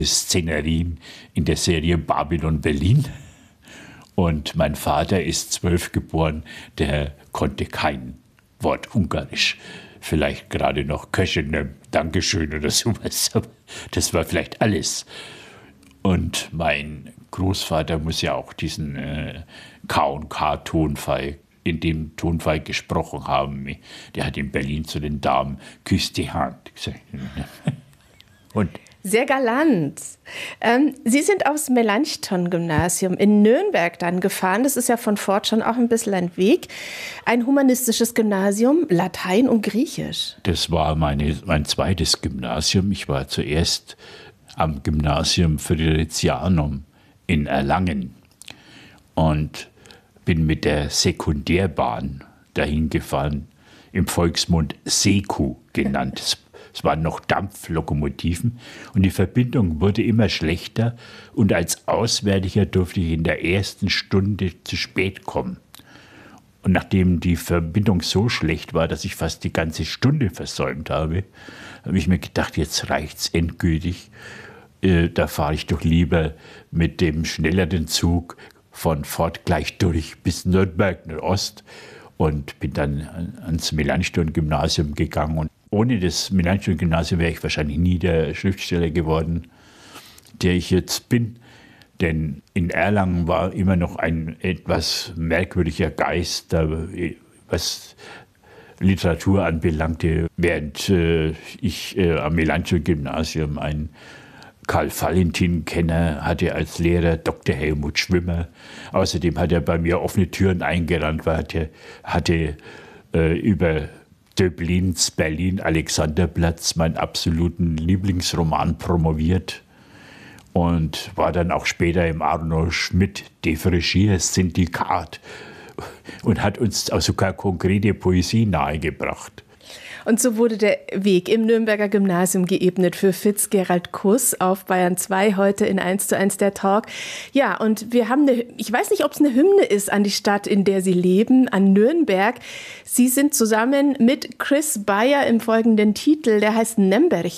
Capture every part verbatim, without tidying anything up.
Szenerien in der Serie Babylon Berlin. Und mein Vater ist zwölf geboren, der konnte kein Wort Ungarisch. Vielleicht gerade noch Köschene, Dankeschön oder sowas. Das war vielleicht alles. Und mein Großvater muss ja auch diesen äh, K und K-Tonfall, in dem Tonfall gesprochen haben. Der hat in Berlin zu den Damen "Küss die Hand" gesagt. Und sehr galant. Ähm, Sie sind aufs Melanchthon-Gymnasium in Nürnberg dann gefahren. Das ist ja von Fort schon auch ein bisschen ein Weg. Ein humanistisches Gymnasium, Latein und Griechisch. Das war meine, mein zweites Gymnasium. Ich war zuerst am Gymnasium Fridericianum in Erlangen und bin mit der Sekundärbahn dahin gefahren, im Volksmund Seku genannt. Es waren noch Dampflokomotiven und die Verbindung wurde immer schlechter und als Auswärtiger durfte ich in der ersten Stunde zu spät kommen. Und nachdem die Verbindung so schlecht war, dass ich fast die ganze Stunde versäumt habe, habe ich mir gedacht, jetzt reicht's endgültig. Äh, da fahre ich doch lieber mit dem schnelleren Zug von Fort gleich durch bis Nürnberg, Nordost, und bin dann ans Melanchthon-Gymnasium gegangen. Und ohne das Melanchthon-Gymnasium wäre ich wahrscheinlich nie der Schriftsteller geworden, der ich jetzt bin. Denn in Erlangen war immer noch ein etwas merkwürdiger Geist, was Literatur anbelangte, während äh, ich äh, am Melanchthon-Gymnasium einen Karl Valentin-Kenner hatte als Lehrer, Doktor Helmut Schwimmer. Außerdem hat er bei mir offene Türen eingerannt, weil er hatte äh, über Döblins Berlin Alexanderplatz meinen absoluten Lieblingsroman promoviert und war dann auch später im Arno Schmidt Defrigier-Syndikat und hat uns auch sogar konkrete Poesie nahegebracht. Und so wurde der Weg im Nürnberger Gymnasium geebnet für Fitzgerald Kuss auf Bayern zwei, heute in eins zu eins der Talk. Ja, und wir haben eine, ich weiß nicht, ob es eine Hymne ist an die Stadt, in der Sie leben, an Nürnberg. Sie sind zusammen mit Chris Bayer im folgenden Titel, der heißt Nemberg.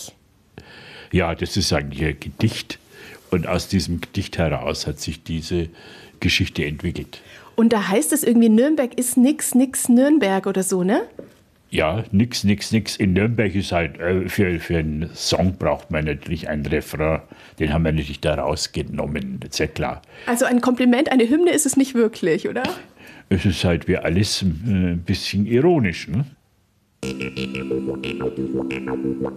Ja, das ist eigentlich ein Gedicht. Und aus diesem Gedicht heraus hat sich diese Geschichte entwickelt. Und da heißt es irgendwie, Nürnberg ist nix, nix Nürnberg oder so, ne? Ja, nix, nix, nix. In Nürnberg ist halt, äh, für, für einen Song braucht man natürlich einen Refrain. Den haben wir natürlich da rausgenommen, das ist ja klar. Also ein Kompliment, eine Hymne ist es nicht wirklich, oder? Es ist halt wie alles äh, ein bisschen ironisch, ne?